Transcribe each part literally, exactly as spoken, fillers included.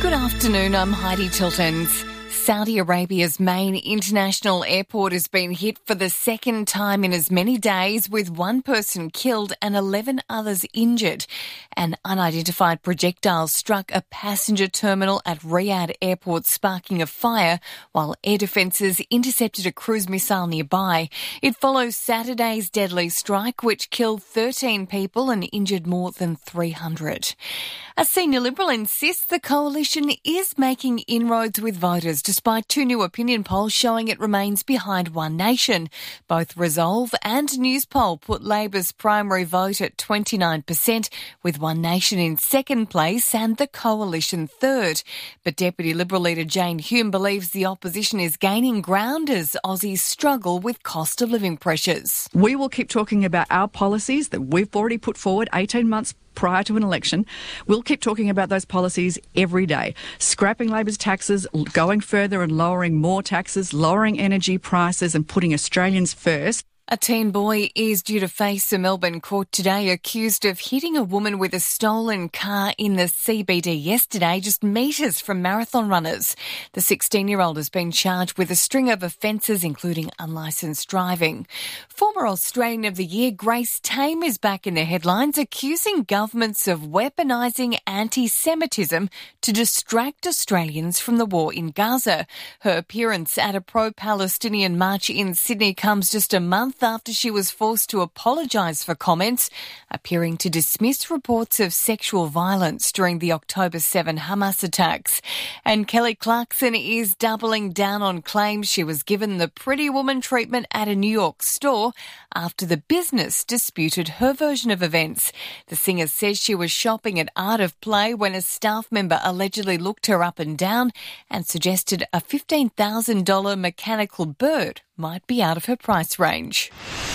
Good afternoon, I'm Heidi Tiltons. Saudi Arabia's main international airport has been hit for the second time in as many days, with one person killed and eleven others injured. An unidentified projectile struck a passenger terminal at Riyadh Airport, sparking a fire, while air defences intercepted a cruise missile nearby. It follows Saturday's deadly strike, which killed thirteen people and injured more than three hundred. A senior Liberal insists the coalition is making inroads with voters, despite two new opinion polls showing it remains behind One Nation. Both Resolve and Newspoll put Labor's primary vote at twenty-nine percent, with One Nation in second place and the coalition third. But Deputy Liberal leader Jane Hume believes the opposition is gaining ground as Aussies struggle with cost of living pressures. We will keep talking about our policies that we've already put forward eighteen months prior to an election. We'll keep talking about those policies every day. Scrapping Labor's taxes, going further and lowering more taxes, lowering energy prices and putting Australians first. A teen boy is due to face a Melbourne court today, accused of hitting a woman with a stolen car in the C B D yesterday, just metres from marathon runners. The sixteen-year-old has been charged with a string of offences, including unlicensed driving. Former Australian of the Year Grace Tame is back in the headlines, accusing governments of weaponising anti-Semitism to distract Australians from the war in Gaza. Her appearance at a pro-Palestinian march in Sydney comes just a month after she was forced to apologise for comments appearing to dismiss reports of sexual violence during the October seventh Hamas attacks. And Kelly Clarkson is doubling down on claims she was given the Pretty Woman treatment at a New York store after the business disputed her version of events. The singer says she was shopping at Art of Play when a staff member allegedly looked her up and down and suggested a fifteen thousand dollars mechanical bird might be out of her price range.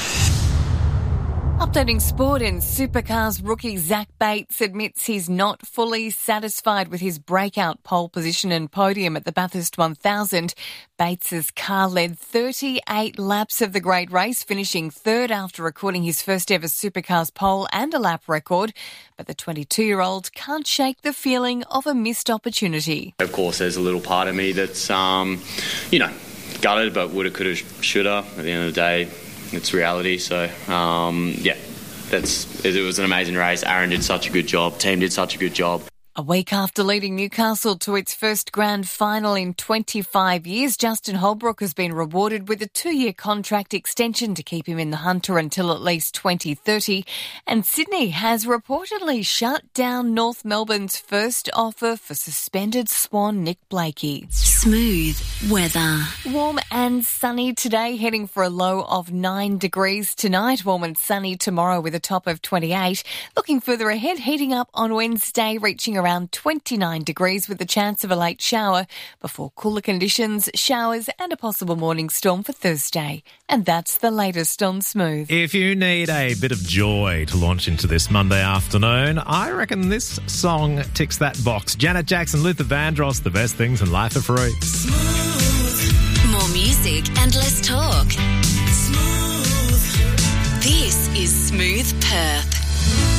Updating sport, and Supercars rookie Zach Bates admits he's not fully satisfied with his breakout pole position and podium at the Bathurst one thousand. Bates's car led thirty-eight laps of the great race, finishing third after recording his first ever Supercars pole and a lap record. But the twenty-two-year-old can't shake the feeling of a missed opportunity. Of course, there's a little part of me that's, um, you know, gutted, but woulda, coulda, shoulda. At the end of the day, it's reality. So, um, yeah, that's it was an amazing race. Aaron did such a good job. Team did such a good job. A week after leading Newcastle to its first grand final in twenty-five years, Justin Holbrook has been rewarded with a two-year contract extension to keep him in the Hunter until at least twenty thirty. And Sydney has reportedly shut down North Melbourne's first offer for suspended Swan Nick Blakey. Smooth weather. Warm and sunny today, heading for a low of nine degrees tonight. Warm and sunny tomorrow with a top of twenty-eight. Looking further ahead, heating up on Wednesday, reaching around twenty-nine degrees with the chance of a late shower before cooler conditions, showers and a possible morning storm for Thursday. And that's the latest on Smooth. If you need a bit of joy to launch into this Monday afternoon, I reckon this song ticks that box. Janet Jackson, Luther Vandross, The Best Things in Life Are Free. Smooth. More music and less talk. Smooth. This is Smooth Perth.